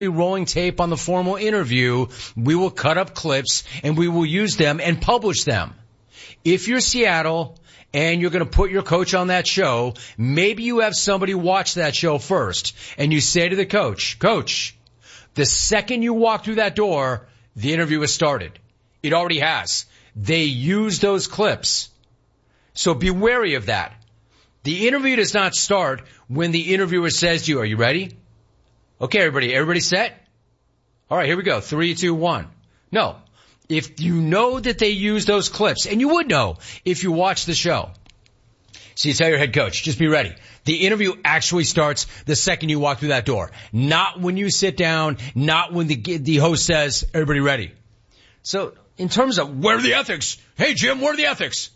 rolling tape on the formal interview. We will cut up clips and we will use them and publish them. If you're Seattle and you're going to put your coach on that show, maybe you have somebody watch that show first and you say to the coach, Coach, the second you walk through that door, the interview has started. It already has. They use those clips. So be wary of that. The interview does not start when the interviewer says to you, are you ready? Okay, everybody set? All right, here we go. 3, 2, 1. No. If you know that they use those clips, and you would know if you watch the show. So you tell your head coach, just be ready. The interview actually starts the second you walk through that door. Not when you sit down, not when the host says, everybody ready. So in terms of where are the ethics? Hey, Jim, where are the ethics?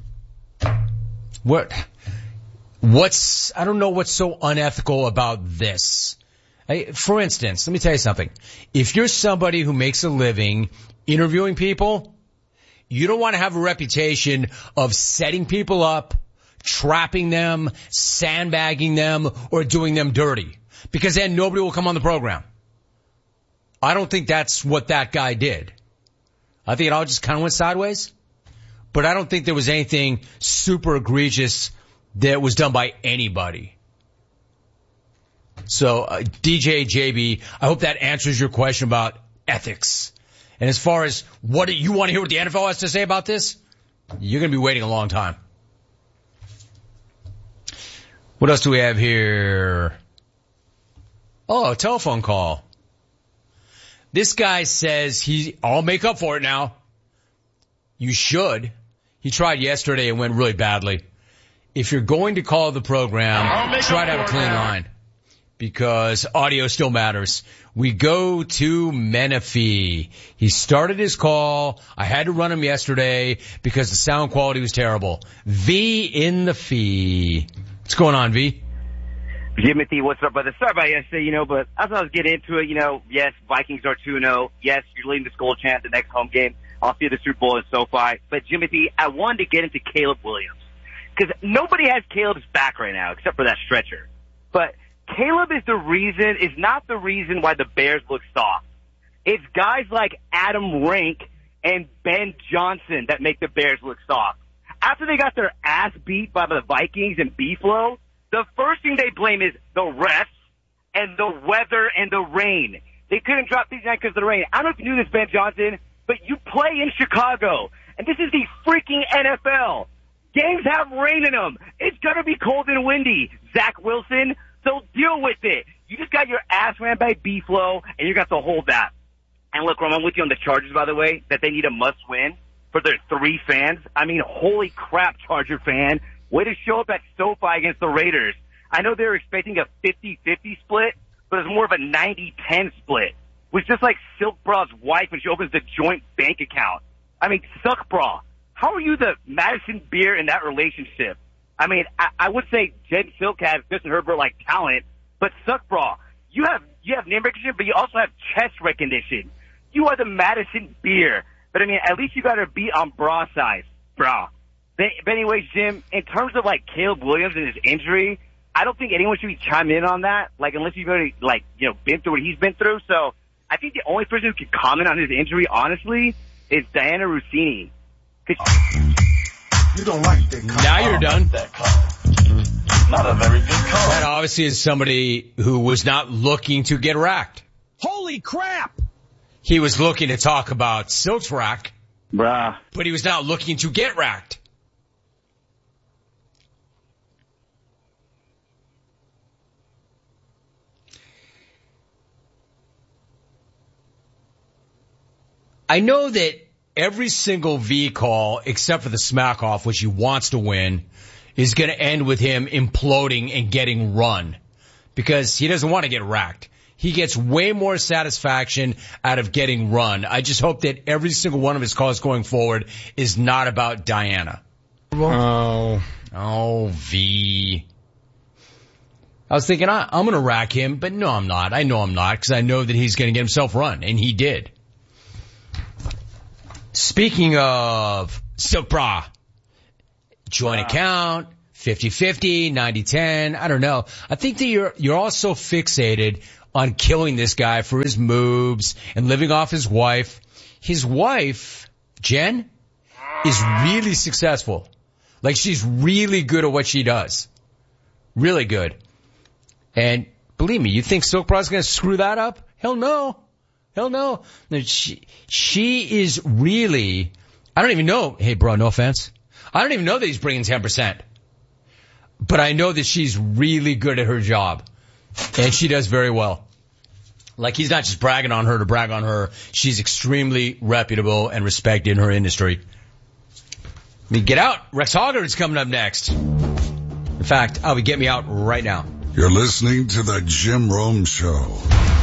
I don't know what's so unethical about this. For instance, let me tell you something. If you're somebody who makes a living interviewing people, you don't want to have a reputation of setting people up, trapping them, sandbagging them, or doing them dirty. Because then nobody will come on the program. I don't think that's what that guy did. I think it all just kind of went sideways. But I don't think there was anything super egregious that was done by anybody. So, DJ JB, I hope that answers your question about ethics. And as far as what you want to hear what the NFL has to say about this, you're going to be waiting a long time. What else do we have here? Oh, a telephone call. This guy says I'll make up for it now. You should. He tried yesterday and went really badly. If you're going to call the program, try to have a clean line. Because audio still matters. We go to Menifee. He started his call. I had to run him yesterday because the sound quality was terrible. V in the fee. What's going on, V? Jimothy, what's up, brother? Sorry about yesterday, but as I was getting into it, yes, Vikings are 2-0. Yes, you're leading the Skull Chant the next home game. I'll see the Super Bowl in SoFi. But Jimothy, I wanted to get into Caleb Williams. Because nobody has Caleb's back right now except for that stretcher. But Caleb is not the reason why the Bears look soft. It's guys like Adam Rank and Ben Johnson that make the Bears look soft. After they got their ass beat by the Vikings and B-Flow, the first thing they blame is the refs and the weather and the rain. They couldn't drop these nights because of the rain. I don't know if you knew this, Ben Johnson, but you play in Chicago, and this is the freaking NFL. Games have rain in them. It's going to be cold and windy. Zach Wilson, so deal with it. You just got your ass ran by B-Flow, and you got to hold that. And look, Rom, I'm with you on the Chargers, by the way, that they need a must-win for their 3 fans. I mean, holy crap, Charger fan. Way to show up at SoFi against the Raiders. I know they were expecting a 50-50 split, but it's more of a 90-10 split. It was just like Silk Bra's wife when she opens the joint bank account. I mean, Suck Bra. How are you the Madison Beer in that relationship? I mean, I would say Jen Silk has Justin Herbert like talent, but Suck Bra, you have name recognition, but you also have chest recognition. You are the Madison Beer. But I mean, at least you got to be on bra size, bra. But anyways, Jim, in terms of like Caleb Williams and his injury, I don't think anyone should be chiming in on that, like unless you've already been through what he's been through. So I think the only person who can comment on his injury, honestly, is Diana Rossini. You don't like that call. Now you're done. Not a very good call. That obviously is somebody who was not looking to get racked. Holy crap! He was looking to talk about Silk's rack. Bruh. But he was not looking to get racked. I know that every single V call, except for the smack off, which he wants to win, is going to end with him imploding and getting run. Because he doesn't want to get racked. He gets way more satisfaction out of getting run. I just hope that every single one of his calls going forward is not about Diana. Oh, V. I was thinking, I'm going to rack him, but no, I'm not. I know I'm not, because I know that he's going to get himself run, and he did. Speaking of Silk Bra, joint account, 50-50, 90-10, I don't know. I think that you're all so fixated on killing this guy for his moves and living off his wife. His wife, Jen, is really successful. Like, she's really good at what she does. Really good. And believe me, you think Silk Broad's going to screw that up? Hell no. Hell no. She is really, I don't even know. Hey, bro, no offense. I don't even know that he's bringing 10%. But I know that she's really good at her job. And she does very well. Like, he's not just bragging on her to brag on her. She's extremely reputable and respected in her industry. I mean, get out. Rex Hoggard's coming up next. In fact, I'll be getting me out right now. You're listening to the Jim Rome Show.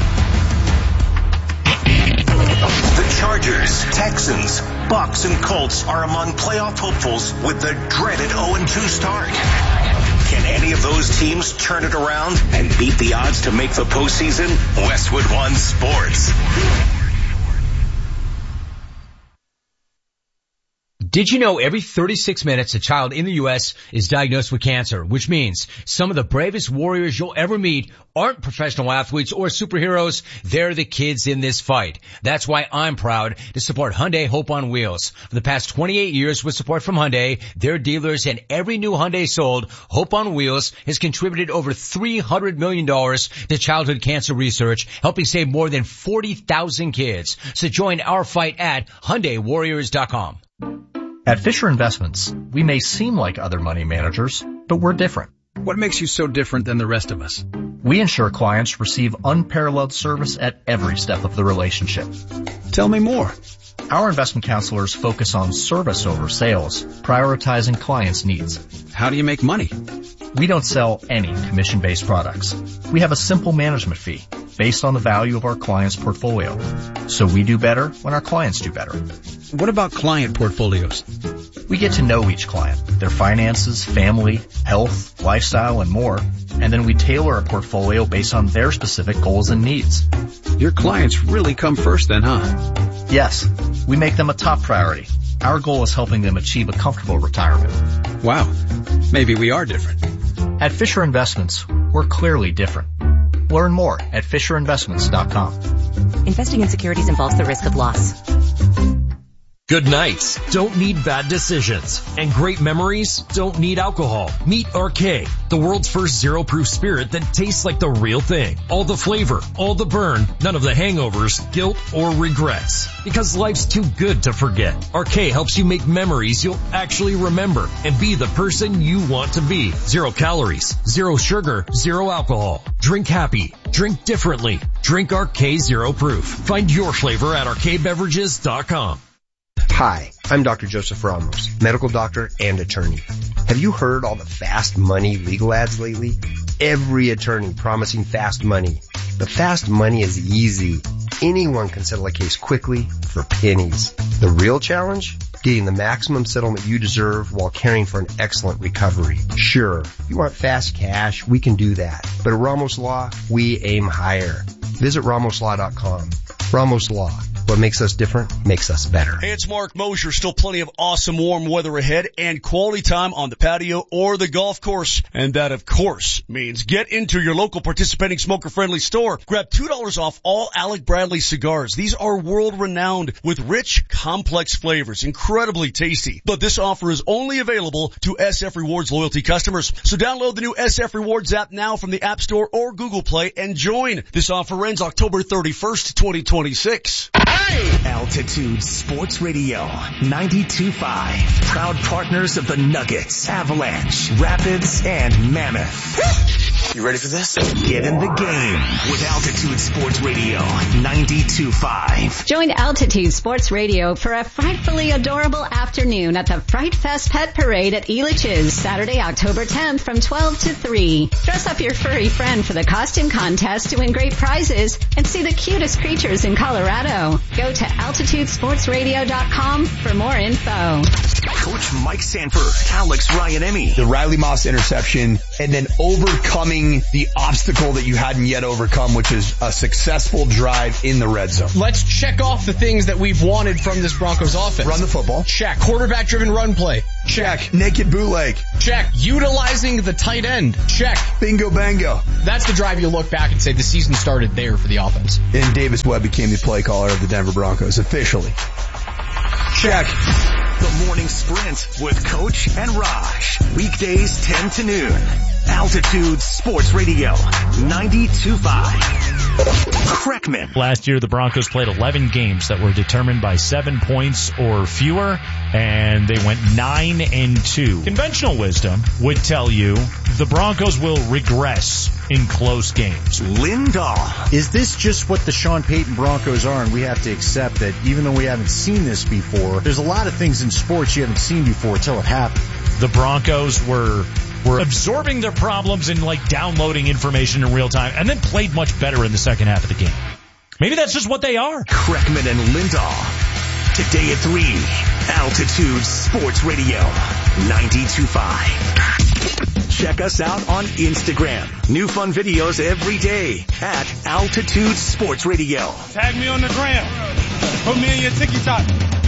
The Chargers, Texans, Bucks, and Colts are among playoff hopefuls with the dreaded 0-2 start. Can any of those teams turn it around and beat the odds to make the postseason? Westwood One Sports. Did you know every 36 minutes a child in the U.S. is diagnosed with cancer, which means some of the bravest warriors you'll ever meet aren't professional athletes or superheroes. They're the kids in this fight. That's why I'm proud to support Hyundai Hope on Wheels. For the past 28 years with support from Hyundai, their dealers, and every new Hyundai sold, Hope on Wheels has contributed over $300 million to childhood cancer research, helping save more than 40,000 kids. So join our fight at HyundaiWarriors.com. At Fisher Investments, we may seem like other money managers, but we're different. What makes you so different than the rest of us? We ensure clients receive unparalleled service at every step of the relationship. Tell me more. Our investment counselors focus on service over sales, prioritizing clients' needs. How do you make money? We don't sell any commission-based products. We have a simple management fee based on the value of our client's portfolio. So we do better when our clients do better. What about client portfolios? We get to know each client, their finances, family, health, lifestyle, and more, and then we tailor a portfolio based on their specific goals and needs. Your clients really come first then, huh? Yes, we make them a top priority. Our goal is helping them achieve a comfortable retirement. Wow, maybe we are different. At Fisher Investments, we're clearly different. Learn more at FisherInvestments.com. Investing in securities involves the risk of loss. Good nights don't need bad decisions, and great memories don't need alcohol. Meet RK, the world's first zero-proof spirit that tastes like the real thing. All the flavor, all the burn, none of the hangovers, guilt, or regrets. Because life's too good to forget. RK helps you make memories you'll actually remember and be the person you want to be. 0 calories, 0 sugar, 0 alcohol. Drink happy. Drink differently. Drink RK Zero Proof. Find your flavor at rkbeverages.com. Hi, I'm Dr. Joseph Ramos, medical doctor and attorney. Have you heard all the fast money legal ads lately? Every attorney promising fast money. But fast money is easy. Anyone can settle a case quickly for pennies. The real challenge? Getting the maximum settlement you deserve while caring for an excellent recovery. Sure, if you want fast cash, we can do that. But at Ramos Law, we aim higher. Visit RamosLaw.com. Ramos Law. What makes us different makes us better. Hey, it's Mark Mosher. Still plenty of awesome warm weather ahead and quality time on the patio or the golf course. And that, of course, means get into your local participating smoker-friendly store. Grab $2 off all Alec Bradley cigars. These are world-renowned with rich, complex flavors, incredibly tasty. But this offer is only available to SF Rewards loyalty customers. So download the new SF Rewards app now from the App Store or Google Play and join. This offer ends October 31st, 2026. Altitude Sports Radio 92.5. Proud partners of the Nuggets, Avalanche, Rapids, and Mammoth. You ready for this? Get in the game with Altitude Sports Radio 92.5. Join Altitude Sports Radio for a frightfully adorable afternoon at the Fright Fest Pet Parade at Elitch's, Saturday, October 10th from 12 to 3. Dress up your furry friend for the costume contest to win great prizes and see the cutest creatures in Colorado. Go to AltitudeSportsRadio.com for more info. Coach Mike Sanford, Alex Ryan-Emmy. The Riley Moss interception, and then overcoming the obstacle that you hadn't yet overcome, which is a successful drive in the red zone. Let's check off the things that we've wanted from this Broncos offense. Run the football. Check. Quarterback-driven run play. Check. Naked bootleg. Check. Utilizing the tight end. Check. Bingo bango. That's the drive you look back and say the season started there for the offense. And Davis Webb became the play caller of the Denver Broncos officially. Check. The Morning Sprint with Coach and Raj. Weekdays 10 to noon. Altitude Sports Radio 92.5. Kreckman. Last year, the Broncos played 11 games that were determined by 7 points or fewer, and they went 9-2. Conventional wisdom would tell you the Broncos will regress in close games. Lindahl. Is this just what the Sean Payton Broncos are, and we have to accept that even though we haven't seen this before, there's a lot of things in sports you haven't seen before until it happened. The Broncos were absorbing their problems and downloading information in real time, and then played much better in the second half of the game. Maybe that's just what they are. Kreckman and Lindahl. Today at 3. Altitude Sports Radio 92.5. Check us out on Instagram. New fun videos every day at Altitude Sports Radio. Tag me on the gram. Put me in your TikTok.